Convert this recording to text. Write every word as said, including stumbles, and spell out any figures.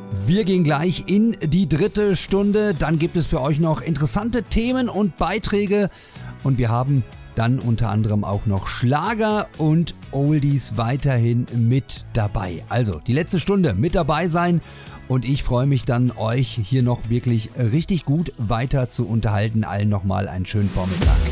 Wir gehen gleich in die dritte Stunde. Dann gibt es für euch noch interessante Themen und Beiträge. Und wir haben dann unter anderem auch noch Schlager und Oldies weiterhin mit dabei. Also die letzte Stunde mit dabei sein. Und ich freue mich dann, euch hier noch wirklich richtig gut weiter zu unterhalten. Allen nochmal einen schönen Vormittag.